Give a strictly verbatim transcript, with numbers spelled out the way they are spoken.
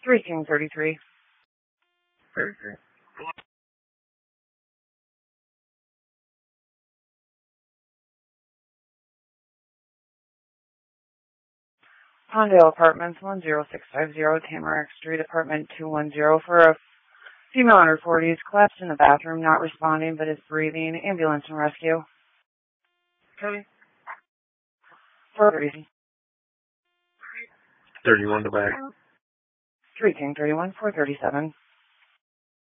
three King thirty-three. thirty-three. Pondale Apartments, one zero six five zero, Tamarack Street, Apartment two one zero, for a female under forties, collapsed in the bathroom, not responding, but is breathing. Ambulance and rescue. Okay. four thirty. thirty-one to back. three King thirty-one, four thirty-seven.